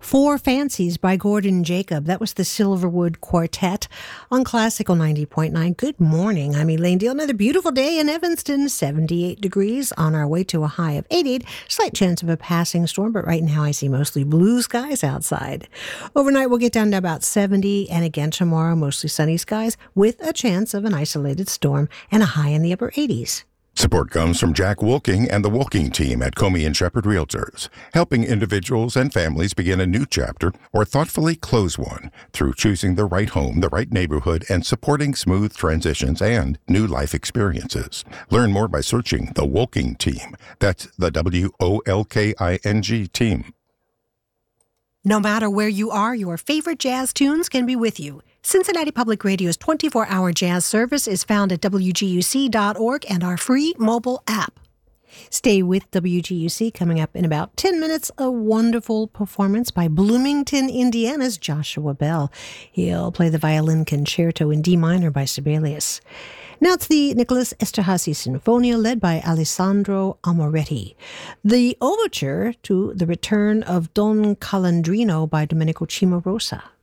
Four Fancies by Gordon Jacob. That was the Silverwood Quartet on Classical 90.9. Good morning. I'm Elaine Deal. Another beautiful day in Evanston, 78 degrees on our way to a high of 88. Slight chance of a passing storm, but right now I see mostly blue skies outside. Overnight we'll get down to about 70, and again tomorrow mostly sunny skies with a chance of an isolated storm and a high in the upper 80s. Support comes from Jack Wolking and the Wolking team at Comey and Shepherd Realtors, helping individuals and families begin a new chapter or thoughtfully close one through choosing the right home, the right neighborhood, and supporting smooth transitions and new life experiences. Learn more by searching the Wolking team. That's the WOLKING team. No matter where you are, your favorite jazz tunes can be with you. Cincinnati Public Radio's 24-hour jazz service is found at WGUC.org and our free mobile app. Stay with WGUC. Coming up in about 10 minutes, a wonderful performance by Bloomington, Indiana's Joshua Bell. He'll play the violin concerto in D minor by Sibelius. Now it's the Nicholas Esterhazy Sinfonia led by Alessandro Amoretti. The overture to The Return of Don Calandrino by Domenico Cimarosa.